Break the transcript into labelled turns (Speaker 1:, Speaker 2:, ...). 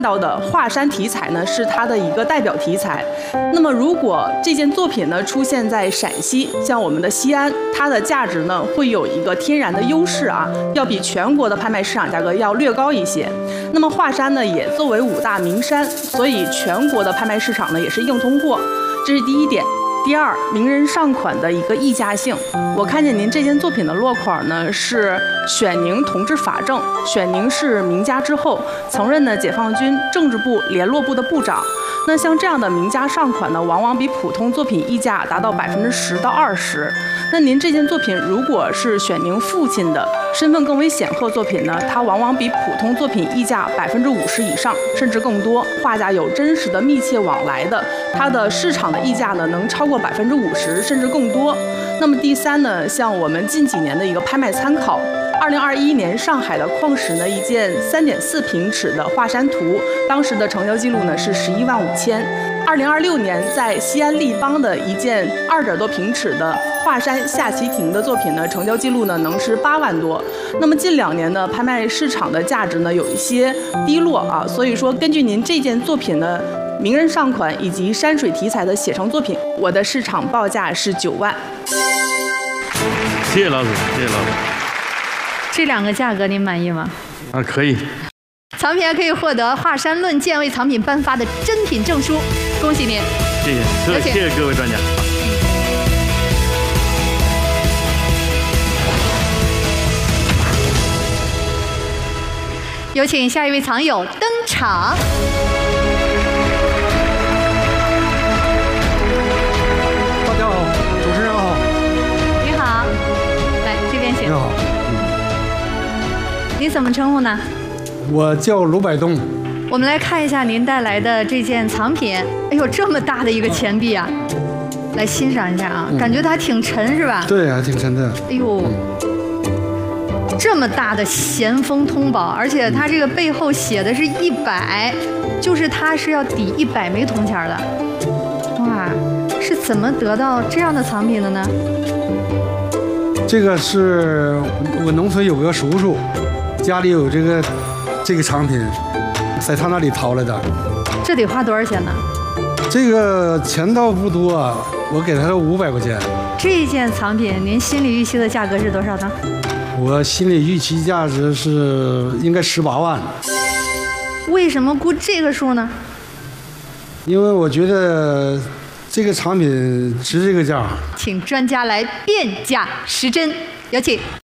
Speaker 1: 到的华山题材呢，是它的一个代表题材。那么，如果这件作品呢出现在陕西，像我们的西安，它的价值呢会有一个天然的优势啊，要比全国的拍卖市场价格要略高一些。那么华山呢也作为5大名山，所以全国的拍卖市场呢也是硬通货，这是第一点。第二，名人上款的一个溢价性。我看见您这件作品的落款呢是选宁同治法正，选宁是名家之后，曾任呢解放军政治部联络部的部长。那像这样的名家上款呢，往往比普通作品溢价达到10%到20%。那您这件作品如果是选宁父亲的身份更为显赫作品呢，它往往比普通作品溢价50%以上，甚至更多。画家有真实的密切往来的，它的市场的溢价呢能超过50%甚至更多。那么第三呢，像我们近几年的一个拍卖参考，2021年上海的矿石呢一件3.4平尺的华山图，当时的成交记录呢是11万5千。2026年在西安立邦的一件2点多平尺的华山下棋亭的作品呢，成交记录呢能是8万多。那么近2年呢，拍卖市场的价值呢有一些低落啊，所以说根据您这件作品呢，名人上款以及山水题材的写成作品，我的市场报价是9万。
Speaker 2: 谢谢老师，谢谢老师。
Speaker 3: 这2个价格您满意吗？
Speaker 2: 啊，可以。
Speaker 3: 藏品还可以获得华山论剑为藏品颁发的珍品证书，恭喜您！
Speaker 2: 谢谢，谢谢各位专家。
Speaker 3: 有请下一位藏友登场。
Speaker 4: 大家好，主持人好。
Speaker 3: 你好，来这边请。
Speaker 4: 你好。
Speaker 3: 你怎么称呼呢？
Speaker 4: 我叫卢百东。
Speaker 3: 我们来看一下您带来的这件藏品。哎呦，这么大的一个钱币啊！来欣赏一下啊，感觉它挺沉是吧？
Speaker 4: 对啊，挺沉的。
Speaker 3: 哎呦，这么大的咸丰通宝，而且它这个背后写的是100，就是它是要抵100枚铜钱的。哇，是怎么得到这样的藏品的呢？
Speaker 4: 这个是我农村有个叔叔，家里有这个藏品，在他那里淘来的。
Speaker 3: 这得花多少钱呢？
Speaker 4: 这个钱倒不多啊，我给他500块钱。
Speaker 3: 这件藏品您心里预期的价格是多少呢？
Speaker 4: 我心里预期价值是应该18万。
Speaker 3: 为什么估这个数呢？
Speaker 4: 因为我觉得这个藏品值这个价。
Speaker 3: 请专家来辨假识真，有请。